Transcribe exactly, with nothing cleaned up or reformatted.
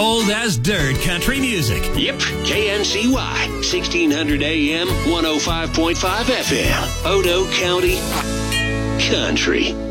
old as dirt country music. Yep, K N C Y, sixteen hundred A M, one oh five point five F M, Odo County Country.